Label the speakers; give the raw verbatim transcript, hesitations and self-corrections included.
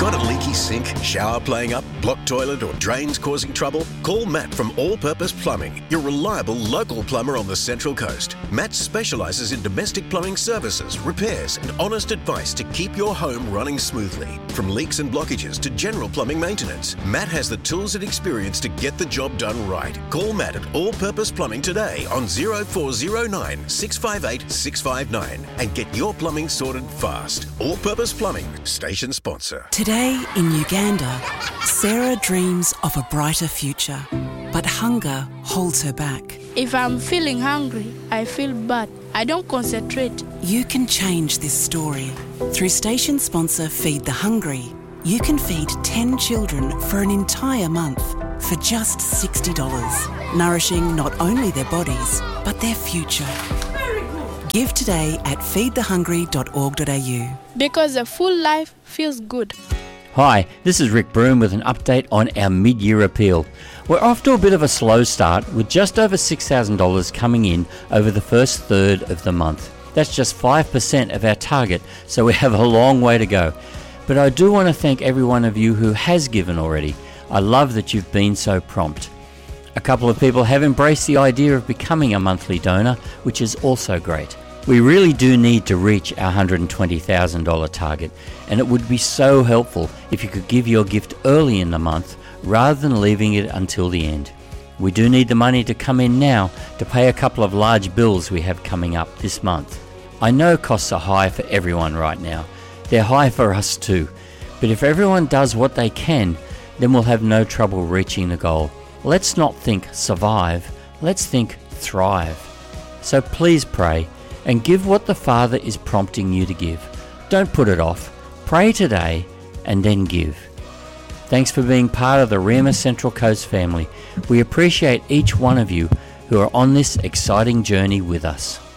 Speaker 1: Got a leaky sink, shower playing up, blocked toilet or drains causing trouble? Call Matt from All Purpose Plumbing, your reliable local plumber on the Central Coast. Matt specialises in domestic plumbing services, repairs and honest advice to keep your home running smoothly. From leaks and blockages to general plumbing maintenance, Matt has the tools and experience to get the job done right. Call Matt at All Purpose Plumbing today on oh four oh nine, six five eight, six five nine and get your plumbing sorted fast. All Purpose Plumbing, station sponsor.
Speaker 2: Today in Uganda, Sarah dreams of a brighter future, but hunger holds her back.
Speaker 3: If I'm feeling hungry, I feel bad. I don't concentrate.
Speaker 2: You can change this story. Through station sponsor Feed the Hungry, you can feed ten children for an entire month for just sixty dollars, nourishing not only their bodies, but their future. Give today at feed the hungry dot org dot a u.
Speaker 3: Because a full life feels good.
Speaker 4: Hi, this is Rick Broom with an update on our mid-year appeal. We're off to a bit of a slow start with just over six thousand dollars coming in over the first third of the month. That's just five percent of our target, so we have a long way to go. But I do want to thank every one of you who has given already. I love that you've been so prompt. A couple of people have embraced the idea of becoming a monthly donor, which is also great. We really do need to reach our one hundred twenty thousand dollars target, and it would be so helpful if you could give your gift early in the month rather than leaving it until the end. We do need the money to come in now to pay a couple of large bills we have coming up this month. I know costs are high for everyone right now. They're high for us too. But if everyone does what they can, then we'll have no trouble reaching the goal. Let's not think survive, let's think thrive. So please pray and give what the Father is prompting you to give. Don't put it off. Pray today and then give. Thanks for being part of the Rema Central Coast family. We appreciate each one of you who are on this exciting journey with us.